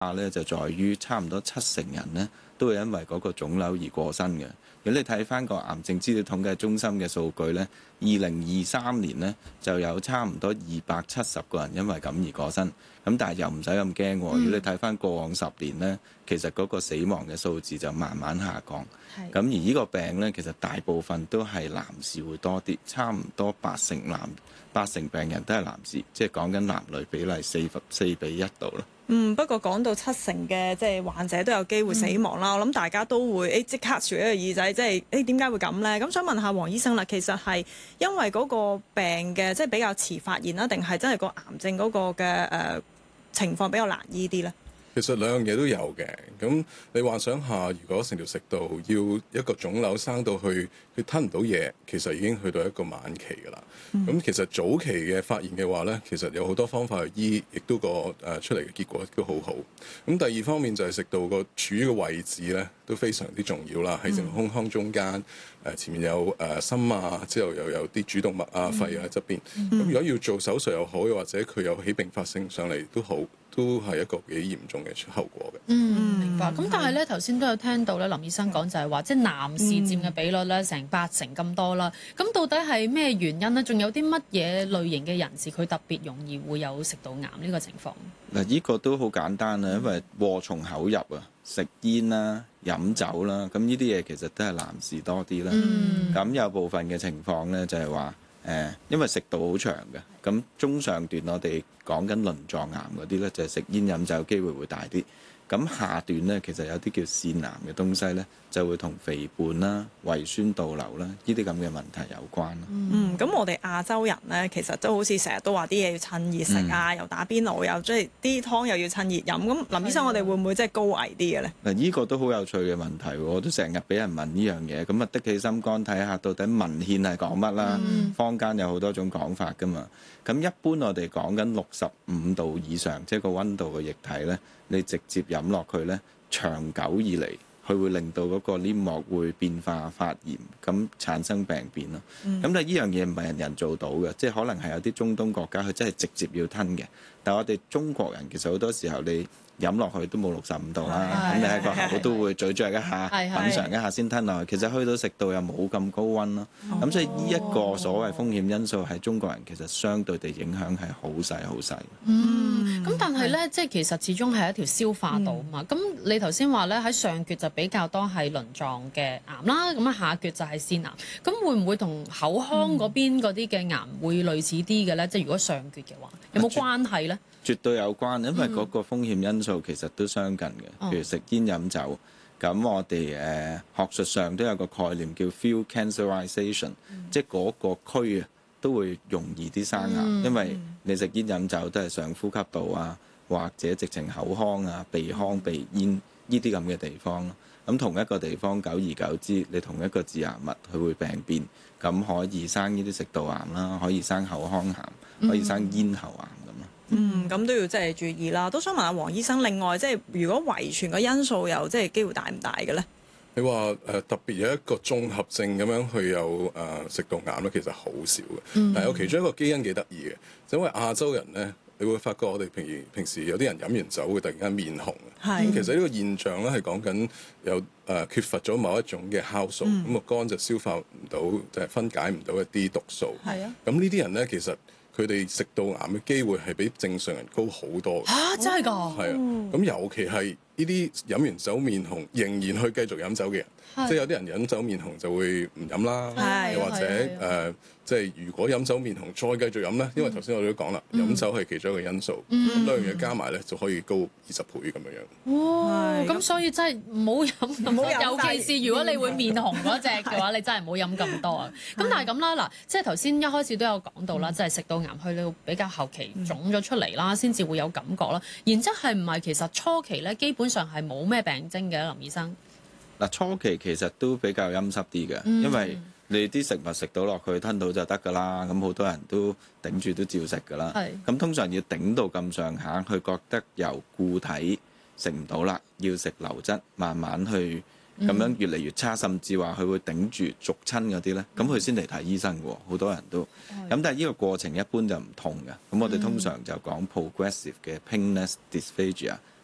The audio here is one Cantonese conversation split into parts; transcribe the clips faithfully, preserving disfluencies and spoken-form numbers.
咧就在於差唔多七成人咧都會因為嗰個腫瘤而過身嘅。如果你睇翻個癌症資料統計中心嘅數據咧，二零二三年咧就有差唔多二百七十個人因為咁而過身。咁但係又唔使咁驚喎。如果你睇翻過往十年咧，其實嗰個死亡嘅數字就慢慢下降。咁而呢個病咧，其實大部分都係男士會多啲，差唔多八成男八成病人都係男士，即係講緊男女比例四四比一度啦。 嗯，不過講到七成嘅即係患者都有機會死亡啦，嗯、我諗大家都會誒即刻豎一個耳仔，即係誒點解會咁呢？咁想問下黃醫生啦，其實係因為嗰個病嘅即係比較遲發現啦，定係真係個癌症嗰個嘅誒、呃、情況比較難醫啲呢？ 其實兩樣嘢都有嘅，咁你幻想下，如果成條食道要一個腫瘤生到去佢吞唔到嘢，其實已經去到一個晚期㗎啦。咁、嗯、其實早期嘅發現嘅話咧，其實有好多方法去醫，亦都個誒、呃、出嚟嘅結果都好好。咁第二方面就係食道個處於嘅位置咧，都非常之重要啦。喺正胸腔中間，誒、呃、前面有誒、呃、心啊，之後又有啲主動脈啊、肺啊喺側邊。咁、嗯、如果要做手術又好，又或者佢有起併發性上嚟都好。都係一個幾嚴重嘅後果嘅。 嗯，明白。咁但係咧，頭先都有聽到咧，林醫生講就係話，即係男士佔嘅比率咧，成八成咁多啦。咁到底係咩原因咧？仲有啲乜嘢類型嘅人士佢特別容易會有食道癌呢個情況？ 嗱，呢個都好簡單啊，因為禍從口入啊，食煙啦、飲酒啦，咁呢啲嘢其實都係男士多啲啦。咁、嗯、有部分嘅情況咧，就係話。誒，因為食道好長嘅，咁中上段我哋講緊鱗狀癌嗰啲咧，就係食煙飲酒機會會大啲。咁下段咧，其實有啲叫腺癌嘅東西咧，就會同肥胖啦、胃酸倒流啦，呢啲咁嘅問題有關咯。 嗯，咁我哋亞洲人咧，其實都好似成日都話啲嘢要趁熱食啊，嗯、又打邊爐，又即係啲湯又要趁熱飲。咁林醫生，我哋會唔會即係高危啲嘅咧？ 嗱，呢個都好有趣嘅問題，我都成日俾人問呢樣嘢，咁啊的起心肝睇下到底文獻係講乜啦？嗯、坊間有好多種講法噶嘛。咁一般我哋講緊六十五度以上，即係個溫度嘅液體咧，你直接飲落去咧，長久以嚟，佢會令到嗰個黏膜會變化發炎，咁產生病變咯。咁、嗯、但係呢樣嘢唔係人人做到嘅，即係可能係有啲中東國家佢真係直接要吞嘅。但係我哋中國人其實好多時候你飲落去都冇六十五度啦，咁你喺個口都會咀嚼一下、品嚐一下先吞落去。其實去到食道又冇咁高溫咯。咁、哦、所以呢一個所謂風險因素喺中國人其實相對地影響係好細好細。 嗯，咁但係咧，即係其實始終係一條消化道嘛。咁、嗯、你頭先話咧喺上橛就比較多係鱗狀嘅癌啦，咁啊下橛就係腺癌。咁會唔會同口腔嗰邊嗰啲嘅癌會類似啲嘅咧？即係如果上橛嘅話，有冇關係咧？ 絕對有關，因為嗰個風險因素其實都相近嘅。嗯、譬如食煙飲酒，咁我哋誒、呃、學術上都有個概念叫 field cancerization，、嗯、即係嗰個區啊都會容易啲生癌，嗯、因為你食煙飲酒都係上呼吸道啊，或者直情口腔啊、鼻腔、鼻咽呢啲咁嘅地方咯。咁同一個地方，久而久之，你同一個致癌物佢會病變，咁可以生呢啲食道癌啦，可以生口腔癌，可以生咽喉癌。 嗯，咁都要即係注意啦。都想問下黃醫生，另外即係如果遺傳嘅因素又即係機會大唔大嘅咧？ 你話誒、呃、特別有一個綜合症咁樣去有誒、呃、食道癌咧，其實好少嘅。嗯、但係有其中一個基因幾得意嘅，就因為亞洲人咧，你會發覺我哋平時平時有啲人飲完酒會突然間面紅。係是。咁其實呢個現象咧係講緊有誒、呃、缺乏咗某一種嘅酵素，咁個、嗯、肝就消化唔到，就係、是、分解唔到一啲毒素。係啊。咁呢啲人咧其實。佢哋食道癌嘅機會係比正常人高好多。 嚇、啊！真係㗎？ 係啊，咁尤其係呢啲飲完酒面紅，仍然去繼續飲酒嘅人，是即係有啲人飲酒面紅就會唔飲啦，又是或者誒。呃即係如果飲酒面紅再繼續飲咧，因為頭先我哋都講啦，飲、嗯、酒係其中一個因素，咁、嗯、兩樣嘢加埋咧就可以高二十倍咁樣樣。哇！ 咁的所以真係唔好飲，唔好飲，尤其是如果你會面紅嗰隻嘅話，你真係唔好飲咁多啊。咁但係咁啦，嗱，即係頭先一開始都有講到啦，即係食道癌去到比較後期腫咗出嚟啦，先至會有感覺啦。然之後係唔係其實初期咧基本上係冇咩病徵嘅，林醫生？ 嗱，初期其實都比較陰濕啲嘅，嗯、因為你啲食物食到落去吞到就得㗎啦，咁好多人都頂住都照食㗎啦。咁是通常要頂到咁上下，佢覺得由固體食唔到啦，要食流質，慢慢去咁樣越嚟越差，甚至話佢會頂住逐親嗰啲咧，咁佢先嚟睇醫生㗎喎。好多人都咁，是但係呢個過程一般就唔痛嘅。咁我哋通常就講 progressive 嘅 painless dysphagia，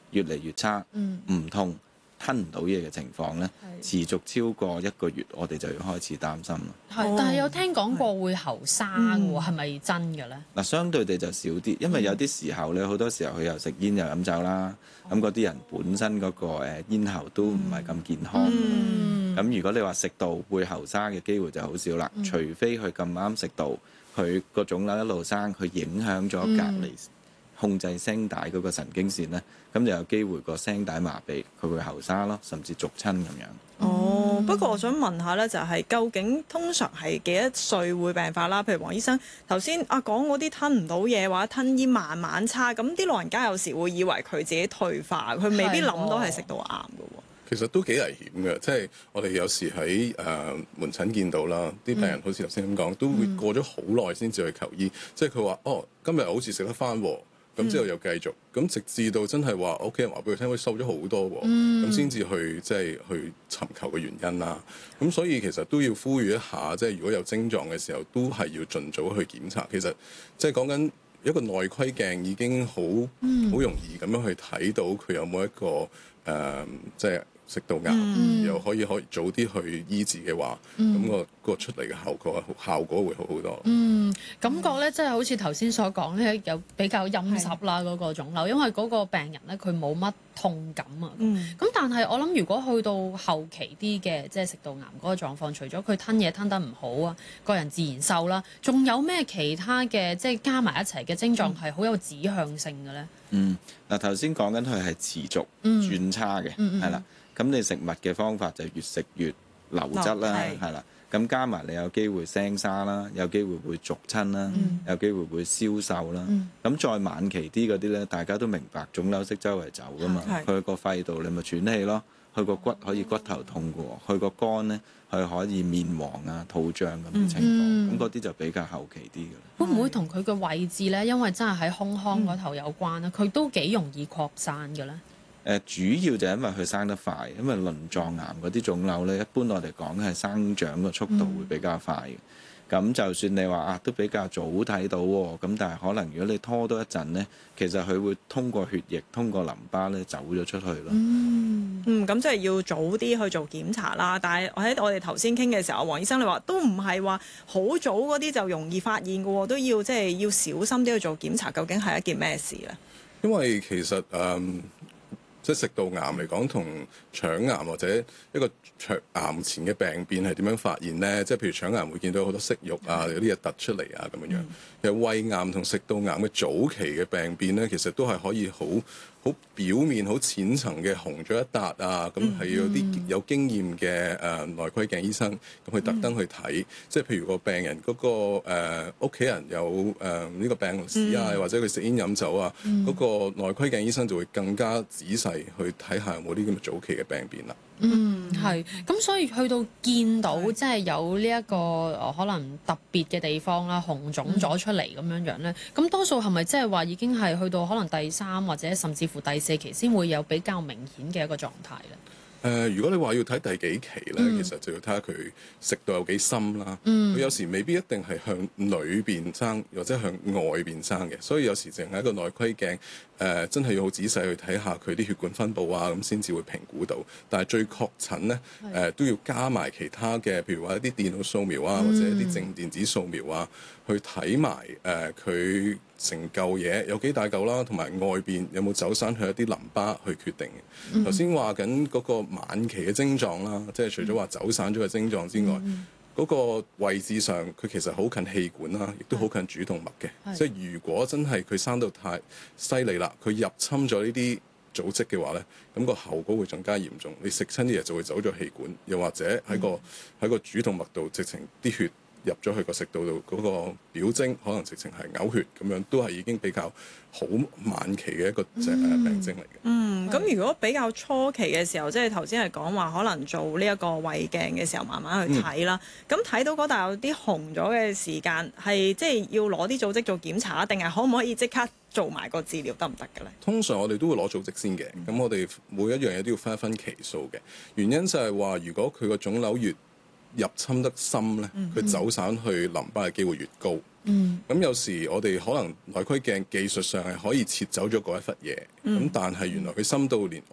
越嚟越差，唔、嗯、痛。吞唔到嘢嘅情況咧，持續超過一個月，我哋就要開始擔心啦。 係，但係有聽講過會喉沙嘅喎，係咪真嘅咧？ 嗱，相對地就少啲，因為有啲時候咧，好多時候佢又食煙又飲酒啦，咁嗰啲人本身嗰個誒咽喉都唔係咁健康。咁、嗯、如果你話食道會喉沙嘅機會就好少啦，嗯、除非佢咁啱食道，佢個腫瘤一路生，佢影響咗隔離。嗯控制聲帶嗰個神經線咧，咁就有機會個聲帶麻痹，佢會喉沙咯，甚至續親咁樣。 哦，不過我想問下咧，就係、是、究竟通常係幾多歲會病發啦？譬如黃醫生頭先啊講嗰啲吞唔到嘢或者吞咽慢慢差，咁啲老人家有時會以為佢自己退化，佢未必諗到係食道癌嘅喎。 其實都幾危險嘅，即係我哋有時喺誒、呃、門診見到啦，啲病人好似頭先咁講，都會過咗好耐先至去求醫，即係佢話哦，今日好似食得返喎。咁之後又繼續，咁直至到真係話屋企人話俾佢聽，佢瘦咗好多喎，咁先至去即係去尋求嘅原因啦。咁所以其實都要呼籲一下，即係如果有症狀嘅時候，都係要盡早去檢查。其實即係講緊一個內窺鏡已經好好、嗯、容易咁樣去睇到佢有冇一個誒、呃、即係。食道癌、嗯、又可以可以早啲去醫治嘅話，咁、嗯、個個出嚟嘅效果效果會好好多。 嗯，感覺咧即係好似頭先所講咧，有比較陰濕啦嗰個腫瘤，因為嗰個病人咧佢冇乜痛感啊。咁、嗯、但係我諗如果去到後期啲嘅即係食道癌嗰個狀況，除咗佢吞嘢吞得唔好啊，個人自然瘦啦，仲有咩其他嘅即係加埋一齊嘅症狀係好有指向性嘅咧？ 嗯，嗱頭先講緊佢係持續轉差嘅，係、嗯、啦。咁你食物嘅方法就越食越流質啦，係啦、哦。咁加埋你有機會聲沙啦，有機會會續親啦，嗯、有機會會消瘦啦。咁、嗯、再晚期啲嗰啲咧，大家都明白腫瘤識周圍走噶嘛，去個肺度你咪喘氣咯，去個骨可以骨頭痛嘅喎，去個肝咧佢可以面黃啊、肚脹咁嘅情況，咁嗰啲就比較後期啲嘅。 會唔會同佢嘅位置咧？因為真係喺胸腔嗰頭有關啦，佢、嗯、都幾容易擴散嘅咧。 誒主要就係因為佢生得快，因為輪狀癌嗰啲腫瘤咧，一般我哋講係生長個速度會比較快嘅。咁、嗯、就算你話啊，都比較早睇到喎，咁但係可能如果你拖多一陣咧，其實佢會通過血液、通過淋巴咧走咗出去咯。 嗯，嗯，咁即係要早啲去做檢查啦。但係我喺我哋頭先傾嘅時候，黃醫生你話都唔係話好早嗰啲就容易發現嘅喎，都要即係要小心啲去做檢查。究竟係一件咩事咧？ 因為其實誒。嗯即係食道癌嚟講，同腸癌或者一個腸癌前嘅病變係點樣發現咧？即係譬如腸癌會見到好多息肉啊，有啲嘢突出嚟啊咁樣樣。其實胃癌同食道癌嘅早期嘅病變咧，其實都係可以好好表面、好淺層嘅紅咗一笪啊，咁係有啲有經驗嘅誒內窺鏡醫生咁去特登去睇。即係譬如個病人嗰個誒屋企人有誒呢個病史啊，或者佢食煙飲酒啊，嗰個內窺鏡醫生就會更加仔細去睇下有冇啲咁嘅早期嘅病變啦。 嗯，係。咁所以去到見到即係有呢一個呃可能特別嘅地方啦，紅腫咗出嚟咁樣樣咧，咁多數係咪即係話已經係去到可能第三或者甚至乎第四期先會有比較明顯嘅一個狀態咧？ 誒、呃，如果你話要睇第幾期咧，嗯、其實就要睇下佢食到有幾深啦。佢、嗯、有時未必一定係向裏邊生，或者向外邊生嘅，所以有時淨係一個內窺鏡，誒、呃，真係要好仔細去睇下佢啲血管分佈啊，咁先至會評估到。但係最確診咧，誒、呃、都要加埋其他嘅，譬如話一啲電腦掃描啊，或者一啲靜電子掃描啊，去睇埋誒佢成嚿嘢有幾大嚿啦，同埋外邊有冇走散去一啲淋巴去決定嘅。頭先話緊嗰個晚期嘅症狀啦，即係除咗話走散咗嘅症狀之外，嗰、嗯、個位置上佢其實好近氣管啦，亦都好近主動脈嘅。即係如果真係佢生到太犀利啦，佢入侵咗呢啲組織嘅話咧，咁、個後果會更加嚴重。你食親啲嘢就會走咗氣管，又或者喺個喺、嗯、個主動脈度直情啲血入咗去個食道度，嗰、嗰個表徵可能直情係嘔血咁樣，都係已經比較好晚期嘅一個誒病徵嚟嘅。 嗯，咁、嗯、如果比較初期嘅時候，即係頭先係講話可能做呢一個胃鏡嘅時候，慢慢去睇啦。咁睇、嗯、到嗰度有啲紅咗嘅時間，係即係要攞啲組織做檢查，定係可唔可以即刻做埋個治療得唔得嘅咧？ 通常我哋都會攞組織先嘅，咁、嗯、我哋每一樣嘢都要分一分期數嘅。原因就係話，如果佢個腫瘤越入侵得深咧，佢、嗯、走散去淋巴嘅機會越高。 嗯， 咁有時我哋可能內窺鏡技術上係可以切走咗嗰一忽嘢，咁、 嗯但係原來佢深到連